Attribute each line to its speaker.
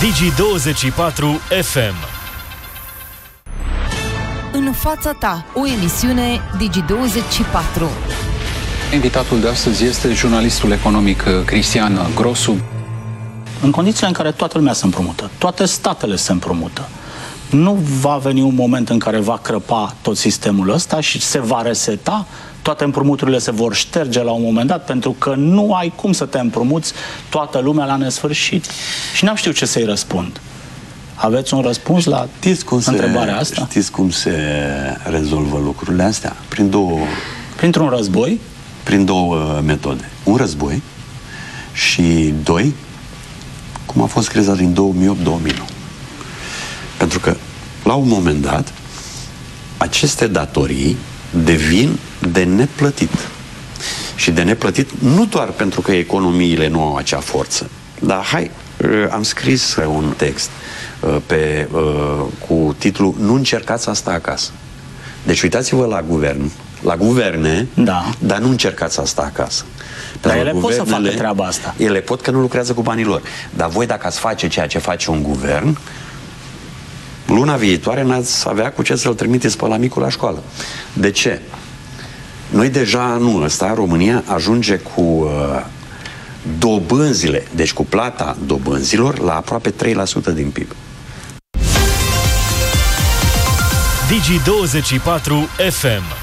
Speaker 1: Digi24 FM.
Speaker 2: În fața ta, o emisiune Digi24.
Speaker 3: Invitatul de astăzi este jurnalistul economic Cristian Grosu.
Speaker 4: În condițiile în care toată lumea se împrumută, toate statele se împrumută, nu va veni un moment în care va crăpa tot sistemul ăsta și se va reseta, toate împrumuturile se vor șterge la un moment dat, pentru că nu ai cum să te împrumuți toată lumea la nesfârșit. Și n-am știut ce să-i răspund. Aveți un răspuns la întrebarea asta?
Speaker 5: Știți cum se rezolvă lucrurile astea?
Speaker 4: Printr-un război?
Speaker 5: Prin două metode. Un război și doi, cum a fost criza din 2008-2009. Pentru că, la un moment dat, aceste datorii devin de neplătit. Și de neplătit nu doar pentru că economiile nu au acea forță. Dar am scris un text cu titlul "Nu încercați asta acasă". Deci uitați-vă la guverne, da, dar nu încercați asta acasă.
Speaker 4: Dar ele pot să facă treaba asta.
Speaker 5: Ele pot, că nu lucrează cu banii lor. Dar voi, dacă ați face ceea ce face un guvern, luna viitoare n-ați avea cu ce să-l trimiteți pe la micul la școală. De ce? Noi deja anul ăsta, România ajunge cu dobânzile, deci cu plata dobânzilor, la aproape 3% din PIB.
Speaker 1: Digi24 FM.